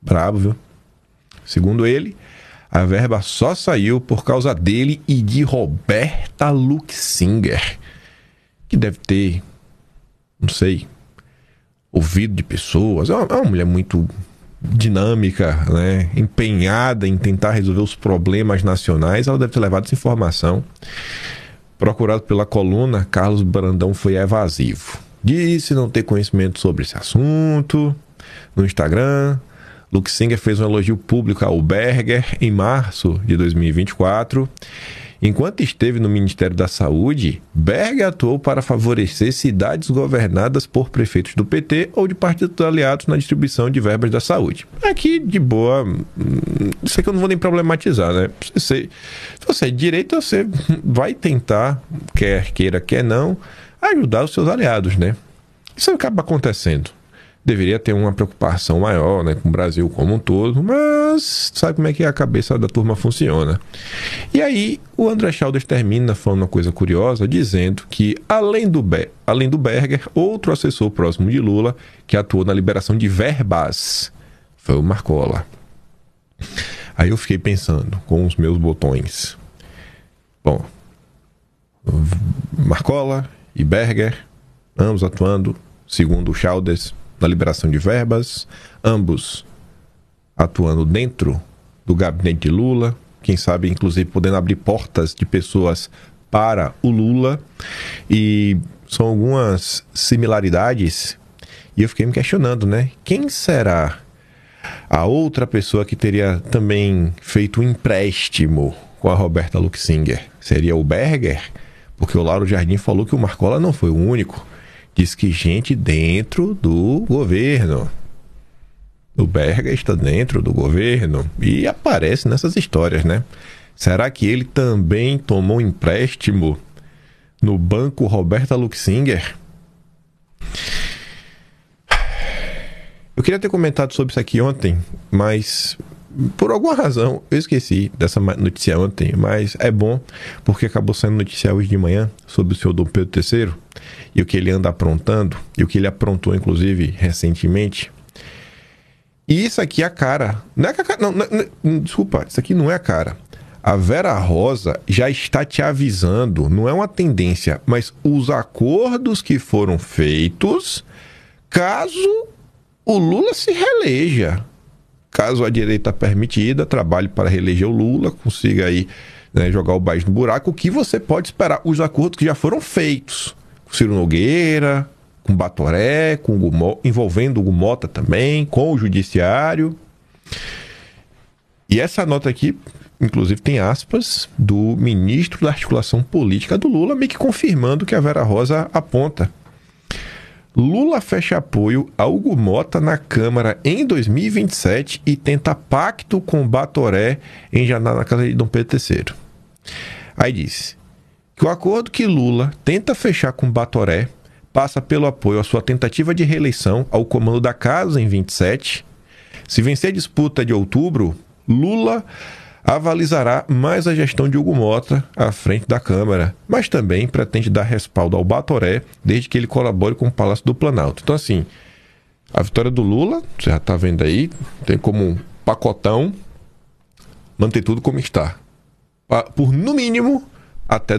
Brabo, viu? Segundo ele, a verba só saiu por causa dele e de Roberta Luxinger, que deve ter, não sei, ouvido de pessoas. É uma mulher muito dinâmica, né? Empenhada em tentar resolver os problemas nacionais. Ela deve ter levado essa informação. Procurado pela coluna, Carlos Brandão foi evasivo. Disse não ter conhecimento sobre esse assunto. No Instagram, Luxinger fez um elogio público ao Berger em março de 2024. Enquanto esteve no Ministério da Saúde, Berger atuou para favorecer cidades governadas por prefeitos do PT ou de partidos aliados na distribuição de verbas da saúde. Aqui, de boa, isso aqui eu não vou nem problematizar, né? Se você é de direita, você vai tentar, quer queira, quer não, ajudar os seus aliados, né? Isso acaba acontecendo. Deveria ter uma preocupação maior, né, com o Brasil como um todo, mas sabe como é que a cabeça da turma funciona. E aí, o André Chalder termina falando uma coisa curiosa, dizendo que, além do Berger, outro assessor próximo de Lula, que atuou na liberação de verbas, foi o Marcola. Aí eu fiquei pensando, com os meus botões. Bom, Marcola e Berger, ambos atuando, segundo o Chalder, na liberação de verbas, ambos atuando dentro do gabinete de Lula, quem sabe inclusive podendo abrir portas de pessoas para o Lula, e são algumas similaridades, e eu fiquei me questionando, né? Quem será a outra pessoa que teria também feito um empréstimo com a Roberta Luxinger? Seria o Berger? Porque o Lauro Jardim falou que o Marcola não foi o único. Diz que gente dentro do governo. O Berger está dentro do governo e aparece nessas histórias, né? Será que ele também tomou empréstimo no banco Roberta Luxinger? Eu queria ter comentado sobre isso aqui ontem, mas por alguma razão eu esqueci dessa notícia ontem, mas é bom porque acabou saindo notícia hoje de manhã sobre o senhor Dom Pedro III e o que ele anda aprontando, e o que ele aprontou inclusive recentemente. E isso aqui é a cara. Não é a cara. Não, desculpa, isso aqui não é a cara. A Vera Rosa já está te avisando, não é uma tendência, mas os acordos que foram feitos caso o Lula se reeleja. Caso a direita permitida trabalhe para reeleger o Lula, consiga aí, né, jogar o país no buraco, o que você pode esperar? Os acordos que já foram feitos. Com Ciro Nogueira, com Batoré, com envolvendo o Hugo Mota também, com o Judiciário. E essa nota aqui, inclusive, tem aspas do ministro da Articulação Política do Lula, meio que confirmando o que a Vera Rosa aponta. Lula fecha apoio a Hugo Mota na Câmara em 2027 e tenta pacto com Batoré em Jandaia, na casa de Dom Pedro III. Aí diz que o acordo que Lula tenta fechar com Batoré passa pelo apoio à sua tentativa de reeleição ao comando da casa em 27. Se vencer a disputa de outubro, Lula avalizará mais a gestão de Hugo Mota à frente da Câmara, mas também pretende dar respaldo ao Batoré, desde que ele colabore com o Palácio do Planalto. Então, assim, a vitória do Lula, você já está vendo aí, tem como um pacotão manter tudo como está. Por, no mínimo, até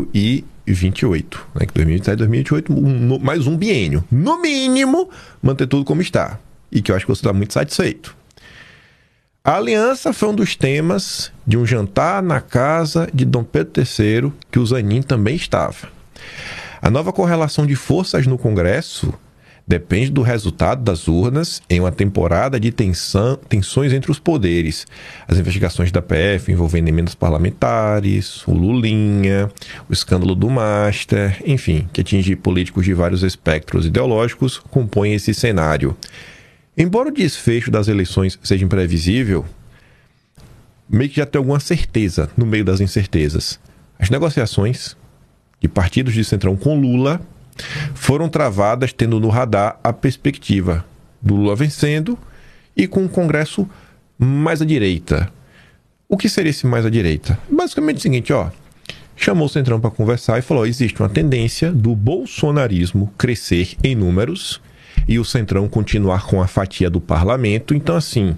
2028. Né? Que 2027 e 2028, mais um biênio. No mínimo, manter tudo como está. E que eu acho que você está muito satisfeito. A aliança foi um dos temas de um jantar na casa de Dom Pedro III, que o Zanin também estava. A nova correlação de forças no Congresso depende do resultado das urnas em uma temporada de tensões entre os poderes. As investigações da PF envolvendo emendas parlamentares, o Lulinha, o escândalo do Master, enfim, que atinge políticos de vários espectros ideológicos, compõem esse cenário. Embora o desfecho das eleições seja imprevisível, meio que já tem alguma certeza no meio das incertezas. As negociações de partidos de centrão com Lula foram travadas tendo no radar a perspectiva do Lula vencendo e com um Congresso mais à direita. O que seria esse mais à direita? Basicamente o seguinte, chamou o centrão para conversar e falou: existe uma tendência do bolsonarismo crescer em números e o centrão continuar com a fatia do parlamento. Então, assim,